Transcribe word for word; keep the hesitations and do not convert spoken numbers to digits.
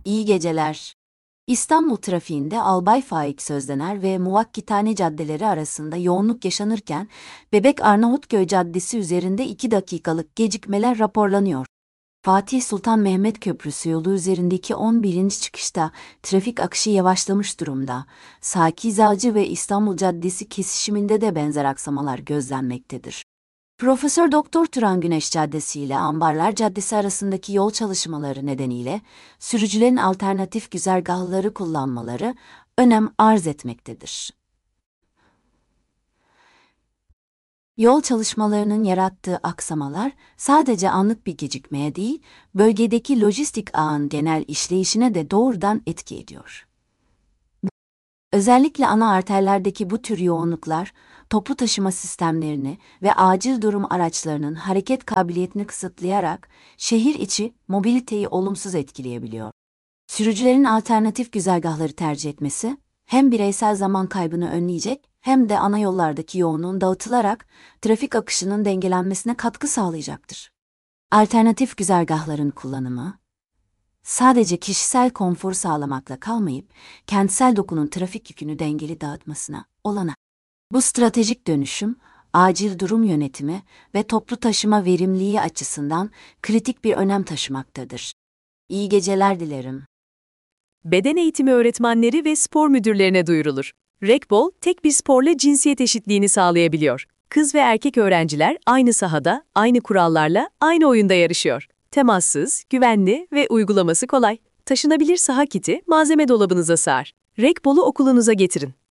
İyi geceler. İstanbul trafiğinde Albay Faik Sözdener ve Muvakkitane caddeleri arasında yoğunluk yaşanırken, Bebek Arnavutköy Caddesi üzerinde iki dakikalık gecikmeler raporlanıyor. Fatih Sultan Mehmet Köprüsü yolu üzerindeki on birinci çıkışta trafik akışı yavaşlamış durumda. Sakizalcı ve İstanbul Caddesi kesişiminde de benzer aksamalar gözlenmektedir. Profesör Doktor Turan Güneş Caddesi ile Ambarlar Caddesi arasındaki yol çalışmaları nedeniyle sürücülerin alternatif güzergahları kullanmaları önem arz etmektedir. Yol çalışmalarının yarattığı aksamalar sadece anlık bir gecikmeye değil, bölgedeki lojistik ağın genel işleyişine de doğrudan etki ediyor. Özellikle ana arterlerdeki bu tür yoğunluklar, toplu taşıma sistemlerini ve acil durum araçlarının hareket kabiliyetini kısıtlayarak şehir içi mobiliteyi olumsuz etkileyebiliyor. Sürücülerin alternatif güzergahları tercih etmesi, hem bireysel zaman kaybını önleyecek hem de ana yollardaki yoğunluğun dağıtılarak trafik akışının dengelenmesine katkı sağlayacaktır. Alternatif güzergahların kullanımı, sadece kişisel konfor sağlamakla kalmayıp, kentsel dokunun trafik yükünü dengeli dağıtmasına olanak. Bu stratejik dönüşüm, acil durum yönetimi ve toplu taşıma verimliliği açısından kritik bir önem taşımaktadır. İyi geceler dilerim. Beden eğitimi öğretmenleri ve spor müdürlerine duyurulur. Rekbol, tek bir sporla cinsiyet eşitliğini sağlayabiliyor. Kız ve erkek öğrenciler aynı sahada, aynı kurallarla, aynı oyunda yarışıyor. Temassız, güvenli ve uygulaması kolay. Taşınabilir saha kiti malzeme dolabınıza sığar. Rekbol'u okulunuza getirin.